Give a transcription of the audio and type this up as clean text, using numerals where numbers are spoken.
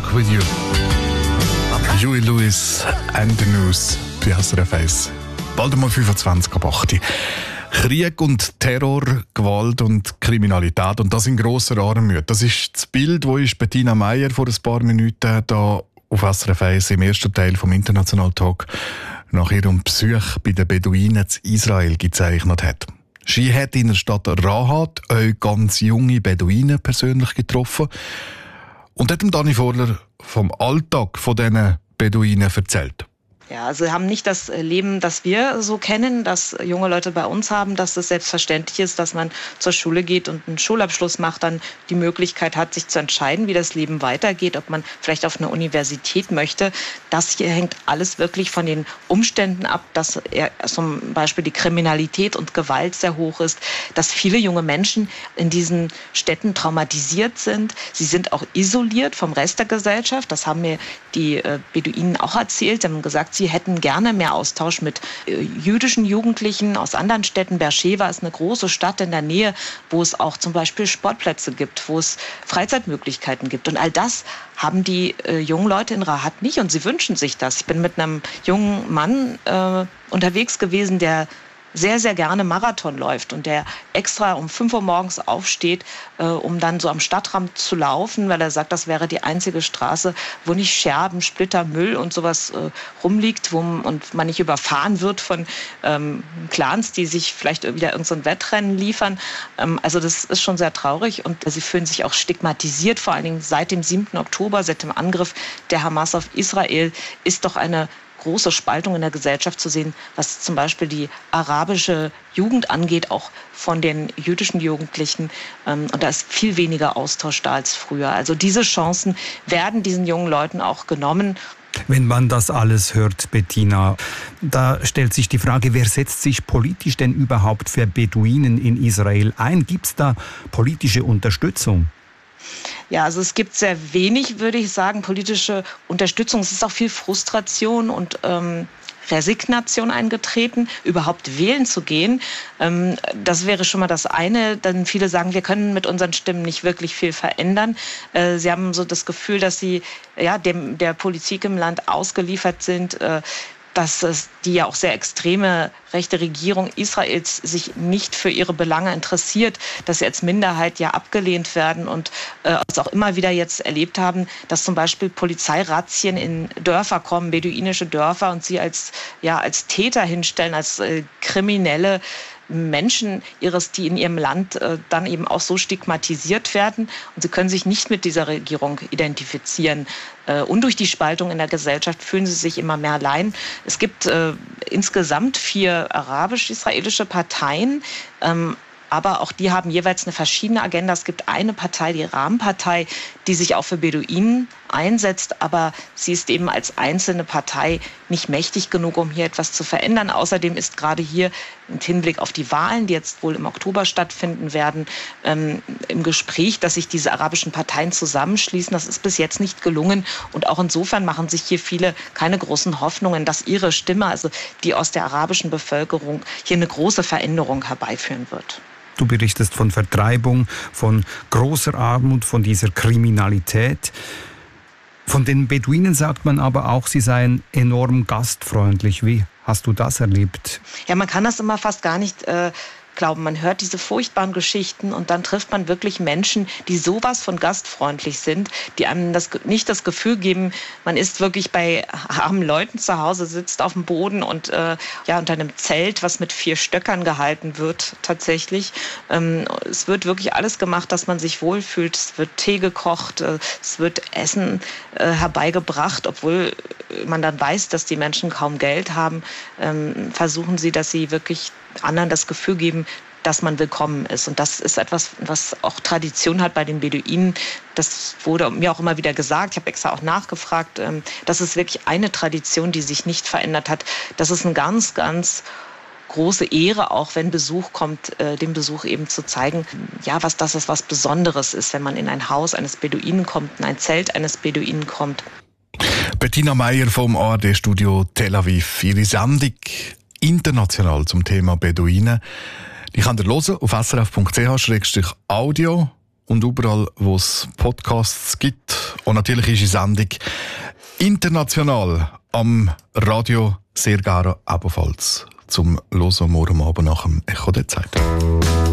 Walk With You. Huey Lewis and the News bei SRF 1. Bald einmal 25 ab 8. Krieg und Terror, Gewalt und Kriminalität und das in grosser Armut. Das ist das Bild, das Bettina Meier vor ein paar Minuten hier auf SRF 1 im ersten Teil vom International Talk nach ihrem Besuch bei den Beduinen in Israel gezeichnet hat. Sie hat in der Stadt Rahat auch ganz junge Beduinen persönlich getroffen und hat dem Dani Vorler vom Alltag von diesen Beduinen erzählt. Ja, also sie haben nicht das Leben, das wir so kennen, das junge Leute bei uns haben, dass es selbstverständlich ist, dass man zur Schule geht und einen Schulabschluss macht, dann die Möglichkeit hat, sich zu entscheiden, wie das Leben weitergeht, ob man vielleicht auf eine Universität möchte. Das hier hängt alles wirklich von den Umständen ab, dass zum Beispiel die Kriminalität und Gewalt sehr hoch ist, dass viele junge Menschen in diesen Städten traumatisiert sind. Sie sind auch isoliert vom Rest der Gesellschaft. Das haben mir die Beduinen auch erzählt. Sie haben gesagt, sie hätten gerne mehr Austausch mit jüdischen Jugendlichen aus anderen Städten. Beersheva ist eine große Stadt in der Nähe, wo es auch zum Beispiel Sportplätze gibt, wo es Freizeitmöglichkeiten gibt. Und all das haben die jungen Leute in Rahat nicht und sie wünschen sich das. Ich bin mit einem jungen Mann unterwegs gewesen, der sehr, sehr gerne Marathon läuft und der extra um 5 Uhr morgens aufsteht, um dann so am Stadtrand zu laufen, weil er sagt, das wäre die einzige Straße, wo nicht Scherben, Splitter, Müll und sowas rumliegt und man nicht überfahren wird von Clans, die sich vielleicht wieder irgend so ein Wettrennen liefern. Also das ist schon sehr traurig und sie fühlen sich auch stigmatisiert, vor allen Dingen seit dem 7. Oktober, seit dem Angriff der Hamas auf Israel, ist doch eine große Spaltung in der Gesellschaft zu sehen, was zum Beispiel die arabische Jugend angeht, auch von den jüdischen Jugendlichen. Und da ist viel weniger Austausch da als früher. Also diese Chancen werden diesen jungen Leuten auch genommen. Wenn man das alles hört, Bettina, da stellt sich die Frage, wer setzt sich politisch denn überhaupt für Beduinen in Israel ein? Gibt es da politische Unterstützung? Ja, also es gibt sehr wenig, würde ich sagen, politische Unterstützung. Es ist auch viel Frustration und Resignation eingetreten, überhaupt wählen zu gehen. Das wäre schon mal das eine. Dann viele sagen, wir können mit unseren Stimmen nicht wirklich viel verändern. Sie haben so das Gefühl, dass sie der Politik im Land ausgeliefert sind, dass die ja auch sehr extreme rechte Regierung Israels sich nicht für ihre Belange interessiert, dass sie als Minderheit ja abgelehnt werden und es auch immer wieder jetzt erlebt haben, dass zum Beispiel Polizeirazzien in Dörfer kommen, beduinische Dörfer, und sie als Täter hinstellen, als Kriminelle Menschen die in ihrem Land dann eben auch so stigmatisiert werden und sie können sich nicht mit dieser Regierung identifizieren. Und durch die Spaltung in der Gesellschaft fühlen sie sich immer mehr allein. Es gibt insgesamt 4 arabisch-israelische Parteien, aber auch die haben jeweils eine verschiedene Agenda. Es gibt eine Partei, die Rahmenpartei, die sich auch für Beduinen einsetzt, aber sie ist eben als einzelne Partei nicht mächtig genug, um hier etwas zu verändern. Außerdem ist gerade hier im Hinblick auf die Wahlen, die jetzt wohl im Oktober stattfinden werden, im Gespräch, dass sich diese arabischen Parteien zusammenschließen. Das ist bis jetzt nicht gelungen und auch insofern machen sich hier viele keine großen Hoffnungen, dass ihre Stimme, also die aus der arabischen Bevölkerung, hier eine große Veränderung herbeiführen wird. Du berichtest von Vertreibung, von großer Armut, von dieser Kriminalität. Von den Beduinen sagt man aber auch, sie seien enorm gastfreundlich. Wie hast du das erlebt? Ja, man kann das immer fast gar nicht glauben. Man hört diese furchtbaren Geschichten und dann trifft man wirklich Menschen, die sowas von gastfreundlich sind, die einem nicht das Gefühl geben, man ist wirklich bei armen Leuten zu Hause, sitzt auf dem Boden und unter einem Zelt, was mit 4 Stöckern gehalten wird tatsächlich. Es wird wirklich alles gemacht, dass man sich wohlfühlt. Es wird Tee gekocht, es wird Essen herbeigebracht, obwohl man dann weiß, dass die Menschen kaum Geld haben, versuchen sie, dass sie wirklich anderen das Gefühl geben, dass man willkommen ist. Und das ist etwas, was auch Tradition hat bei den Beduinen. Das wurde mir auch immer wieder gesagt. Ich habe extra auch nachgefragt. Das ist wirklich eine Tradition, die sich nicht verändert hat. Das ist eine ganz, ganz große Ehre, auch wenn Besuch kommt, dem Besuch eben zu zeigen, was das ist, was Besonderes ist, wenn man in ein Haus eines Beduinen kommt, in ein Zelt eines Beduinen kommt. Bettina Meier vom ARD-Studio Tel Aviv. Ihre Sendung international zum Thema Beduinen. Die könnt ihr hören auf srf.ch/audio und überall, wo es Podcasts gibt. Und natürlich ist die Sendung international am Radio sehr gerne ebenfalls zum Hören morgen Abend nach dem Echo der Zeit.